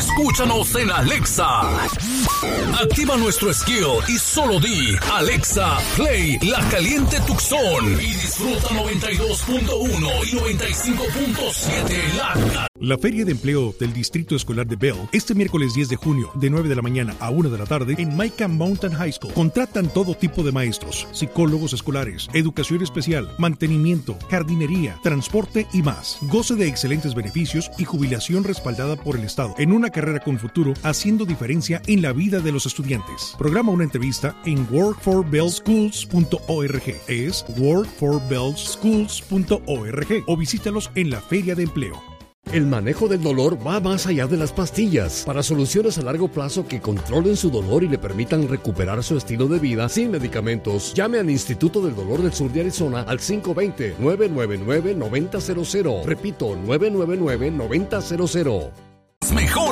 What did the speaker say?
Escúchanos en Alexa. Activa nuestro skill y solo di Alexa, play La Caliente Tucson y disfruta 92.1 y 95.7 La Feria de Empleo del Distrito Escolar de Bell, este miércoles 10 de junio, de 9 de la mañana a 1 de la tarde, en Mica Mountain High School. Contratan todo tipo de maestros, psicólogos escolares, educación especial, mantenimiento, jardinería, transporte y más. Goce de excelentes beneficios y jubilación respaldada por el Estado, en una carrera con futuro, haciendo diferencia en la vida de los estudiantes. Programa una entrevista en workforbellschools.org. Es workforbellschools.org o visítalos en la Feria de Empleo. El manejo del dolor va más allá de las pastillas. Para soluciones a largo plazo que controlen su dolor y le permitan recuperar su estilo de vida sin medicamentos, llame al Instituto del Dolor del Sur de Arizona al 520-999-9000. Repito, 999-9000. Mejor